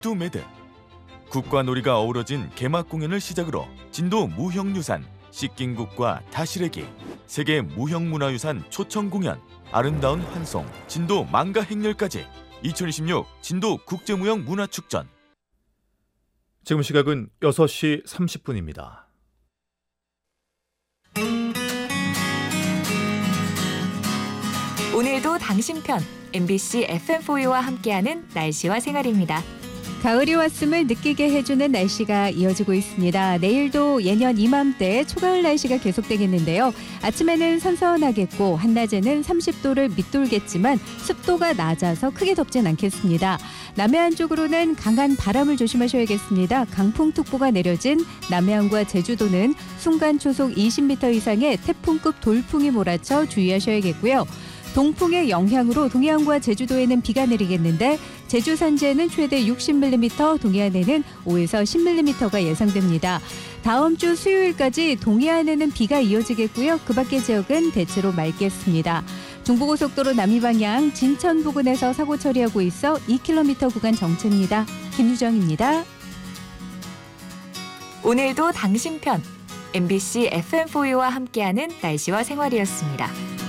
뚜메드. 국과 놀이가 어우러진 개막 공연을 시작으로 진도 무형유산, 씻긴국과 다시래기, 세계 무형문화유산 초청 공연, 아름다운 환송, 진도 망가 행렬까지 2026 진도 국제무형문화축전. 지금 시각은 6시 30분입니다. 오늘도 당신 편 MBC FM4U와 함께하는 날씨와 생활입니다. 가을이 왔음을 느끼게 해주는 날씨가 이어지고 있습니다. 내일도 예년 이맘때 초가을 날씨가 계속되겠는데요. 아침에는 선선하겠고 한낮에는 30도를 밑돌겠지만 습도가 낮아서 크게 덥진 않겠습니다. 남해안 쪽으로는 강한 바람을 조심하셔야겠습니다. 강풍특보가 내려진 남해안과 제주도는 순간 초속 20m 이상의 태풍급 돌풍이 몰아쳐 주의하셔야겠고요. 동풍의 영향으로 동해안과 제주도에는 비가 내리겠는데 제주 산지에는 최대 60mm, 동해안에는 5에서 10mm가 예상됩니다. 다음 주 수요일까지 동해안에는 비가 이어지겠고요. 그 밖의 지역은 대체로 맑겠습니다. 중부고속도로 남이방향 진천 부근에서 사고 처리하고 있어 2km 구간 정체입니다. 김유정입니다. 오늘도 당신 편 MBC FM4U와 함께하는 날씨와 생활이었습니다.